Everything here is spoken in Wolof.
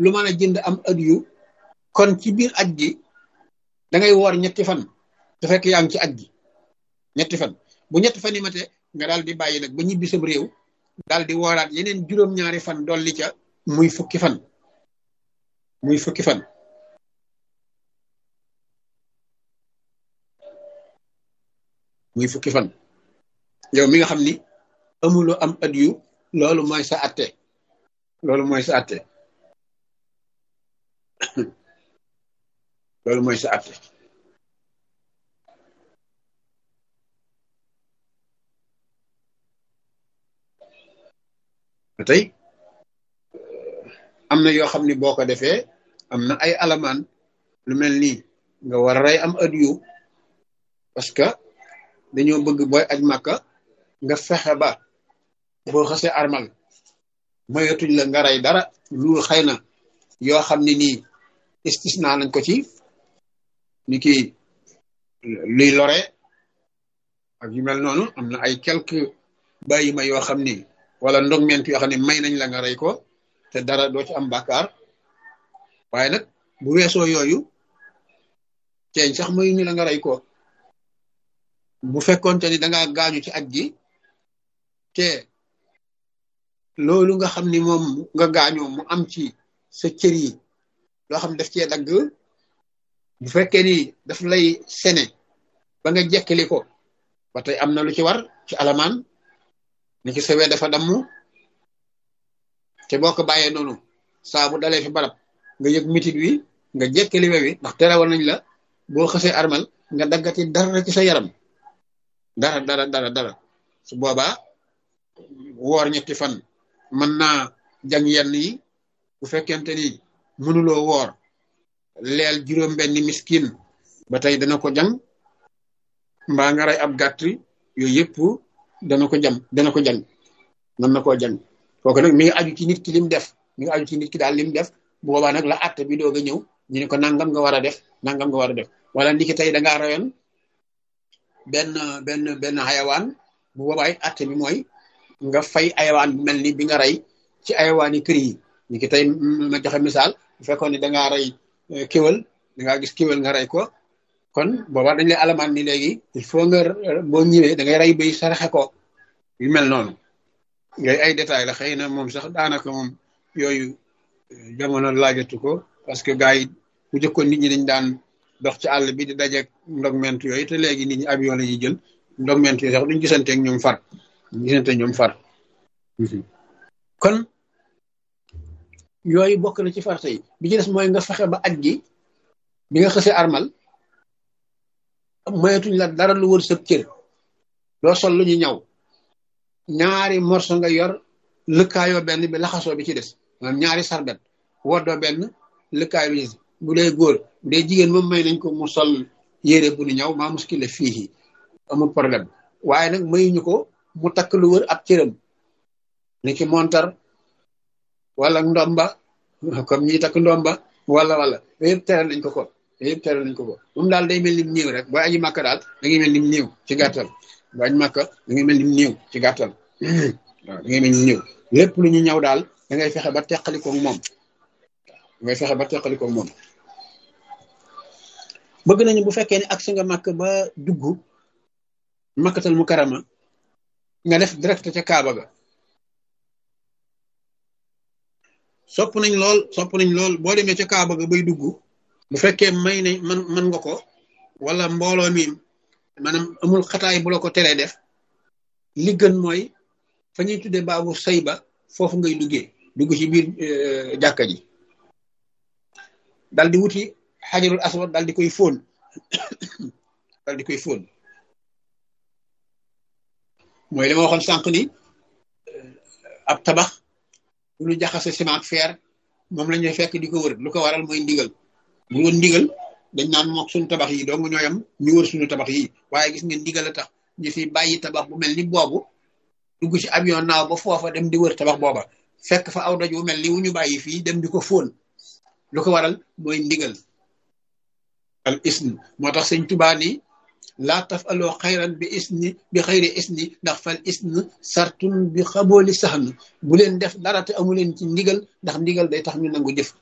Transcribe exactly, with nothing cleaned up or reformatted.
lu mën a jënd am adiyu kon ci biir aj gi da ngay woor ñetti fan te fekk yaa ngi ci aj gi ñetti fan bu ñetti fan yi mate nga daal di bàyyi nag ba ñibbi sam réew daal di wooraat yeneen juróom-ñaari fan dolli ca muy fukki fan muy fukki fan muy fukki fan yow mi nga xam ni amuloo am adiyu loolu mooy sa atte loolu mooy sa atte loolu mooy sa atte ba tey am na yoo xam ni boo ko defee am na ay alamaan lu mel nii nga war a rey am adiyu parce que dañoo bëgg booy aj màkka nga fexe ba boo xasee armal mayatuñ la nga rey dara lu xëy na yoo xam ne nii istisna nañ ko ci ni ki luy lore ak yu mel noonu am na ay quelques bàyyi ma yoo xam ni wala ndogment yoo xam ne may nañ la nga rey ko te dara doo ci am bàkkaar waaye nag bu weesoo yooyu ceeñ sax mayu ñu la nga rey ko bu fekkoonte ni danga gaañu ci aj gi te loolu nga xam ni moom nga gaañoo mu am ci sa cër yi loo xam daf cee dagg bu fekkee ni daf lay sene ba nga jekkali ko ba tey am na lu ci war ci alamaan ni ci sawee dafa damm te boo ko bàyyee noonu saa bu dalee fi barab nga yëg mitit wi nga jekkali we wi ndax terewoon nañ la boo xasee armal nga daggati dara ci sa yaram dara dara dara dara su boobaa woor ñetti fan mën naa jàng yenn yi bu fekkente ni mënuloo woor leel juróom benn miskin ba tey dana ko jàng mbaa nga rey ab gàtt yooyu yëpp dana ko jam dana ko jàng mën na koo jàng kooku nag mi ngi aju ci nit ki lim def mi ngi aju ci nit ki daal lim def bu boobaa nag la àtte bi doog a ñëw ñu ne ko nangam nga war a def nangam nga war a def wala ndiki tey dangaa rayoon benn benn benn xayawaan bu boobaay àtte bi mooy nga fay ayawaan bu mel ni bi nga rey ci ayawaan yi kër yi ni ki tey ma joxe misaal bu fekkoon ni dangaa rey kéwal dangaa gis kéwal nga rey ko kon boobaa dañ lay alamaan ni léegi il faut nga boo ñëwee da ngay rey bay saraxe ko yu mel noonu ngay ay détails la xëy na moom sax daanaka moom yooyu jamono laajatu ko parce que gars yi bu jëkkoon nit ñi dañ daan dox ci àll bi di dajeeg ndogment yooyu te léegi nit ñi avion la ñuy jël ndogment yooyu sax duñ gisanteeg ñoom far duñ gisante ñoom far kon yooyu bokk na ci farata yi bi ci des mooy nga fexe ba aj gi bi nga xësee armal mayatuñ la dara lu wër sa cër doo sol lu ñu ñaw ñaari morso nga yor lëkkaayoo benn bi laxasoo bi ci des maanaam ñaari sarbet woddoo benn lëkkaayoo bi ci des bu dee góor bu dee jigéen moom may nañ ko mu sol yére bu ñu ñaw maa muskile fii amul problème waaye nag mayuñu ko mu takk lu wër ab cëram ni ki montar wala ndomba comme ñi takk ndomba wala wala yëpp tere nañ ko ko yëpp tere nañ ko ko moom daal day mel ni mu néew rek booy aji màkka daal da ngay mel ni mu néew ci gàttal booy aji màkka da ngay mel ni mu néew ci gàttal waaw da ngay mel ni mu néew lépp lu ñu ñaw daal da ngay fexe ba teqalikoo moom da ngay fexe ba teqalikoo moom bëgg nañu bu fekkee ne ak sa nga màkk ba dugg makkatal mu karama nga def direct ca Kaaba ga sopp nañ lool sopp nañ lool boo demee ca Kaaba ga bay dugg bu fekkee may nañ man man nga ko wala mbooloo mi maanaam amul xataay bu la ko teree def li gën mooy fa ñuy tuddee baabu sayba foofu ngay duggee dugg ci biir jàkka ji dal di wuti xajarul aswad dal di koy fóon dal di koy fóon mooy li ma waxoon sànq ni ab tabax bu ñu jaxase ciment ak fer moom la ñuy fekk di ko wër lu ko waral mooy ndigal bu woon ndigal dañ naan mook suñu tabax yi dong ñooyam ñu wër suñu tabax yi waaye gis ngeen ndigal a tax ñu fi bàyyi tabax bu mel ni boobu dugg ci avion naaw ba foofa dem di wër tabax booba fekk fa aw doj wu mel ni wu ñu bàyyi fii dem di ko fóon lu ko waral mooy ndigal al isn moo tax sëñ Tuubaa ni laa taf aloo xayran bi isni bi xayri isni ndax fal isn sartun bi xabooli saxn bu leen def dara te amu leen ci ndigal ndax ndigal day tax ñu nangu jëf